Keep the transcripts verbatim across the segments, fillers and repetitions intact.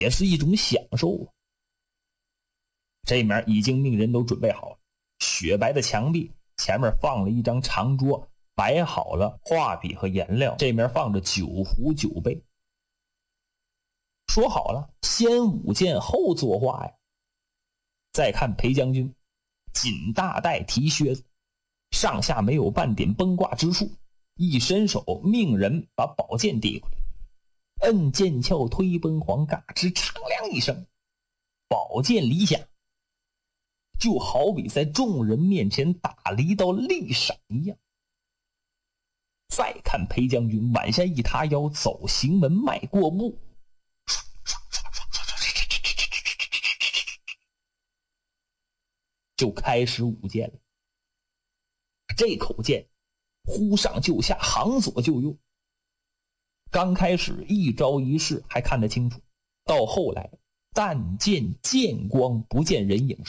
也是一种享受啊。这面已经命人都准备好了，雪白的墙壁前面放了一张长桌，摆好了画笔和颜料，这面放着酒壶酒杯。说好了先舞剑后作画呀。再看裴将军，锦大带提靴子，上下没有半点崩挂之处，一伸手命人把宝剑递过来，摁剑鞘推奔黄，嘎吱长亮一声，宝剑离下，就好比在众人面前打了一道利闪一样。再看裴将军往下一塌腰，走行门迈过步，就开始舞剑了。这口剑忽上就下，行左就右。刚开始一招一式还看得清楚，到后来但见剑光不见人影。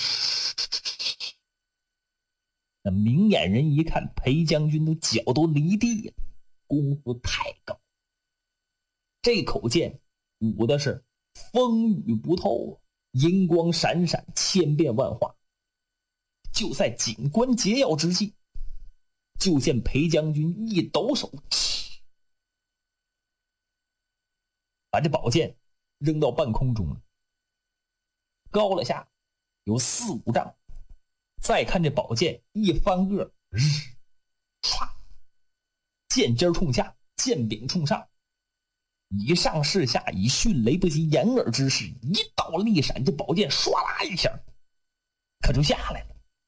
那明眼人一看，裴将军的脚都离地了，功夫太高。这口剑舞的是风雨不透，银光闪闪，千变万化。就在紧关节要之际，就见裴将军一抖手，把这宝剑扔到半空中了，高了下有四五丈。再看这宝剑一翻个，日唰，剑尖冲下，剑柄冲上，以上是下，以迅雷不及掩耳之势，一道利闪，这宝剑唰啦一下可就下来了。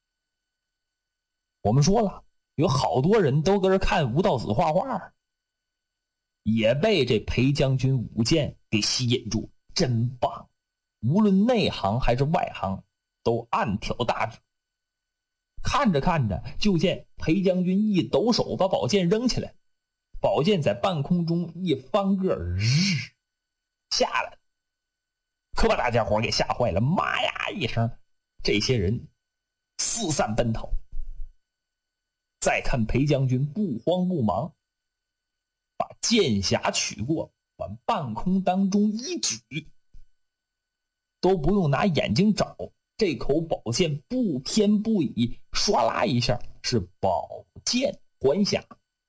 我们说了，有好多人都搁这看吴道子画画，也被这裴将军舞剑给吸引住，真棒！无论内行还是外行，都暗挑大指。看着看着，就见裴将军一抖手，把宝剑扔起来，宝剑在半空中一翻个，日下来了，可把大家伙给吓坏了。妈呀一声，这些人四散奔逃。再看裴将军不慌不忙，把剑匣取过，往半空当中一举，都不用拿眼睛找，这口宝剑不偏不倚，唰啦一下是宝剑还匣，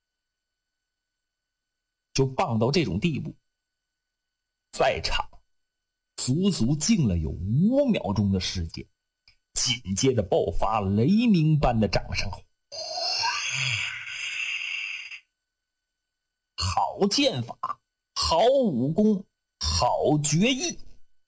就棒到这种地步。在场足足静了有五秒钟的时间，紧接着爆发雷鸣般的掌声。好剑法，好武功，好绝艺。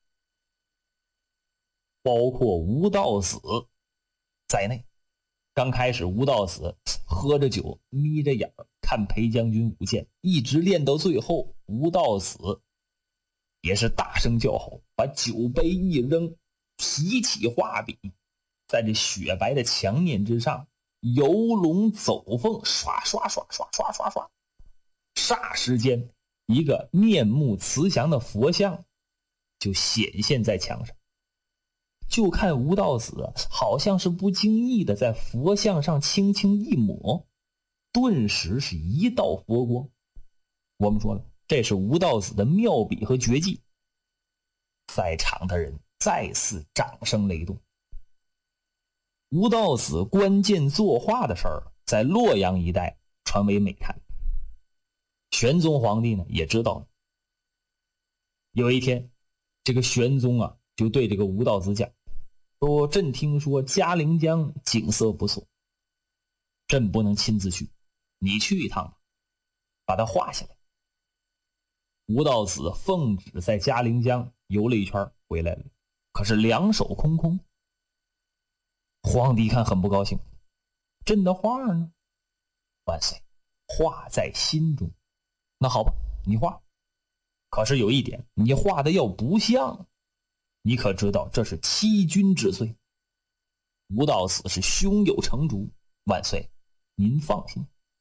包括吴道子在内。刚开始吴道子喝着酒，眯着眼看裴将军舞剑，一直练到最后，吴道子也是大声叫好，把酒杯一扔，提起画笔，在这雪白的墙面之上游龙走凤，刷刷刷刷刷刷刷，霎时间一个面目慈祥的佛像就显现在墙上。就看吴道子好像是不经意的在佛像上轻轻一抹，顿时是一道佛光。我们说了，这是吴道子的妙笔和绝技。在场的人再次掌声雷动。吴道子关键作画的事儿在洛阳一带传为美谈。玄宗皇帝呢也知道了。有一天，这个玄宗啊就对这个吴道子讲，说朕听说嘉陵江景色不错，朕不能亲自去，你去一趟吧，把它画下来。吴道子奉旨在嘉陵江游了一圈回来了，可是两手空空。皇帝一看很不高兴，朕的画呢？万岁，画在心中。那好吧，你画，可是有一点，你画的要不像，你可知道这是欺君之罪。吴道子是胸有成竹，万岁您放心。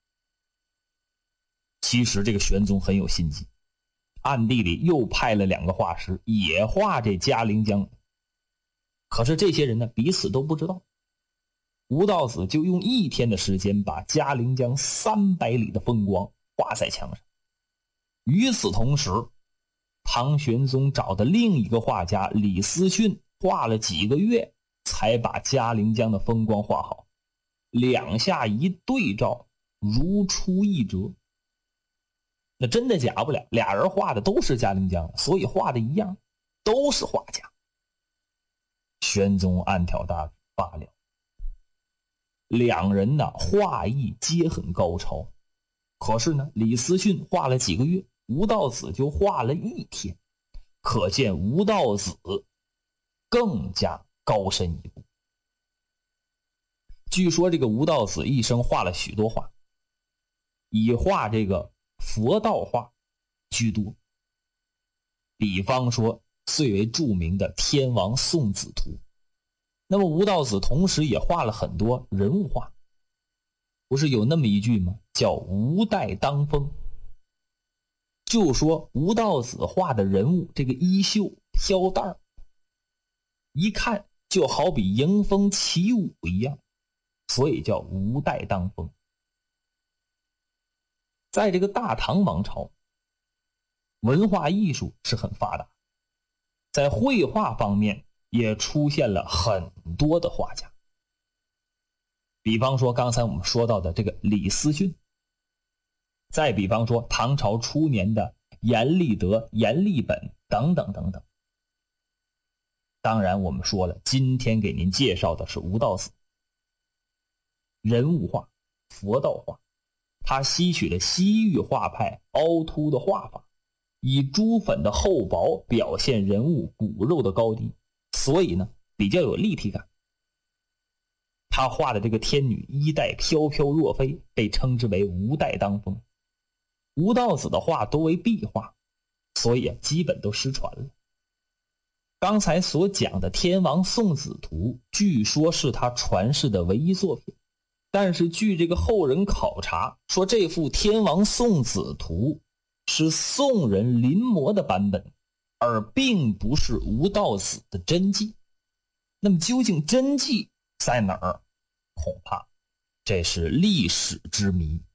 其实这个玄宗很有心机，暗地里又派了两个画师也画这嘉陵江，可是这些人呢彼此都不知道。吴道子就用一天的时间把嘉陵江三百里的风光画在墙上。与此同时， 唐玄宗找的另一个画家李思训画了几个月才把嘉陵江的风光画好，两下一对照，如出一辙。那真的假不了，俩人画的都是嘉陵江，所以画的一样，都是画家。玄宗暗挑大罢了，两人呢画艺皆很高超，可是呢李思训画了几个月，吴道子就画了一天，可见吴道子更加高深一步。据说这个吴道子一生画了许多画，以画这个佛道画居多，比方说最为著名的天王送子图。那么吴道子同时也画了很多人物画，不是有那么一句吗？叫吴带当风。就说吴道子画的人物这个衣袖飘带儿，一看就好比迎风起舞一样，所以叫吴带当风。在这个大唐王朝，文化艺术是很发达，在绘画方面也出现了很多的画家。比方说刚才我们说到的这个李思训，再比方说唐朝初年的阎立德、阎立本等等等等。当然我们说了，今天给您介绍的是吴道子。人物画、佛道画，他吸取了西域画派凹凸的画法，以朱粉的厚薄表现人物骨肉的高低，所以呢比较有立体感。他画的这个天女衣带飘飘若飞，被称之为吴带当风。吴道子的画多为壁画，所以啊基本都失传了。刚才所讲的天王送子图据说是他传世的唯一作品，但是据这个后人考察说，这幅天王送子图是宋人临摹的版本，而并不是吴道子的真迹。那么究竟真迹在哪儿？恐怕这是历史之谜。